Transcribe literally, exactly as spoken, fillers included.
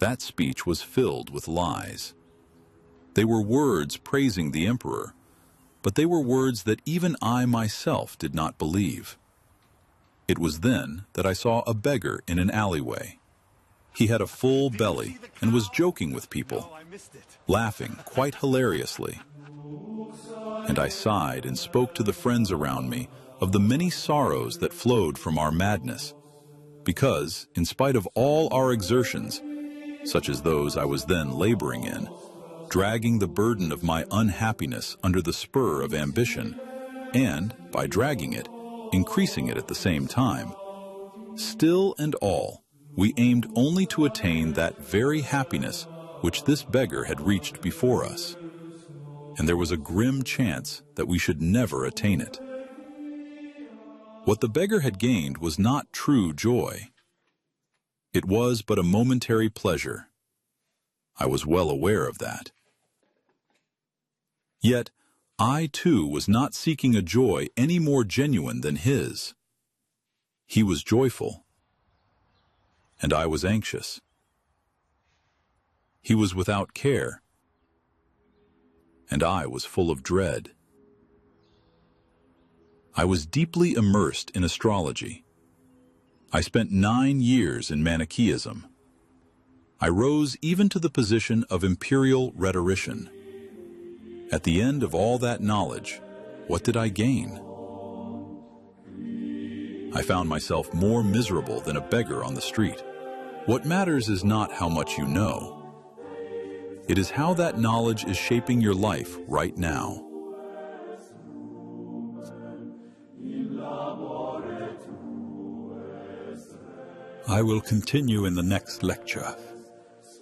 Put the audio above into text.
That speech was filled with lies. They were words praising the emperor, but they were words that even I myself did not believe. It was then that I saw a beggar in an alleyway. He had a full belly and was joking with people, laughing quite hilariously. And I sighed and spoke to the friends around me of the many sorrows that flowed from our madness, because, in spite of all our exertions, such as those I was then laboring in, dragging the burden of my unhappiness under the spur of ambition, and, by dragging it, increasing it at the same time, still and all, we aimed only to attain that very happiness which this beggar had reached before us, and there was a grim chance that we should never attain it. What the beggar had gained was not true joy. It was but a momentary pleasure. I was well aware of that. Yet, I too was not seeking a joy any more genuine than his. He was joyful, and I was anxious. He was without care, and I was full of dread. I was deeply immersed in astrology. I spent nine years in Manichaeism. I rose even to the position of imperial rhetorician. At the end of all that knowledge, what did I gain? I found myself more miserable than a beggar on the street. What matters is not how much you know. It is how that knowledge is shaping your life right now. I will continue in the next lecture.